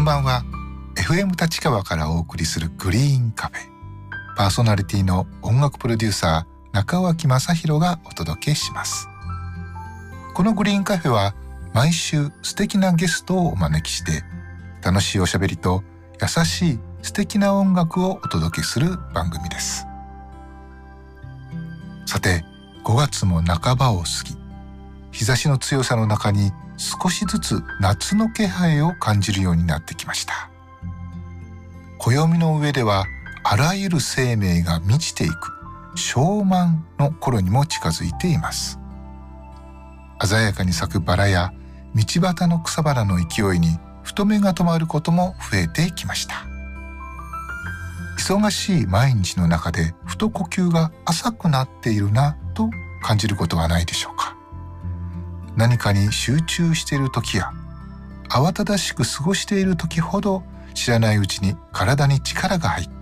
んばんは。 FM 立川からお送りするグリーンカフェ、パーソナリティの音楽プロデューサー中脇正弘がお届けします。このグリーンカフェは毎週素敵なゲストをお招きして楽しいおしゃべりと優しい素敵な音楽をお届けする番組です。さて、5月も半ばを過ぎ、日差しの強さの中に少しずつ夏の気配を感じるようになってきました。暦の上ではあらゆる生命が満ちていく小満の頃にも近づいています。鮮やかに咲くバラや道端の草花の勢いにふと目が止まることも増えてきました。忙しい毎日の中でふと呼吸が浅くなっているなと感じることはないでしょうか。何かに集中している時や慌ただしく過ごしている時ほど知らないうちに体に力が入って